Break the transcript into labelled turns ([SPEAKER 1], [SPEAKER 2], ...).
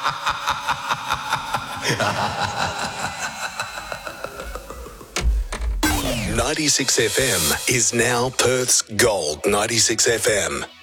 [SPEAKER 1] .96 FM is now Perth's Gold 96 FM.